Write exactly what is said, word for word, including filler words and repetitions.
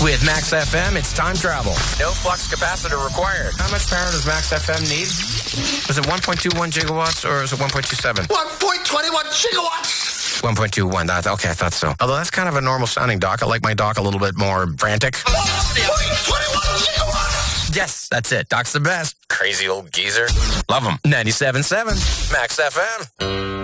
With Max F M, it's time travel. No flux capacitor required. How much power does Max F M need? Was it one point two one gigawatts or is it one point two seven? one point two one gigawatts! one point two one. That, okay, I thought so. Although that's kind of a normal sounding dock. I like my dock a little bit more frantic. one point two one gigawatts! Yes, that's it. Doc's the best. Crazy old geezer. Love him. ninety-seven point seven Max F M.